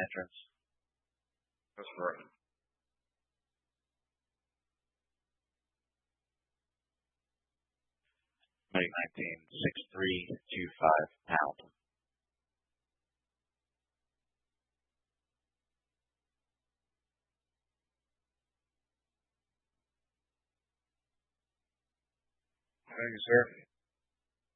entrance. That's correct. 6325 pound. Thank you, sir.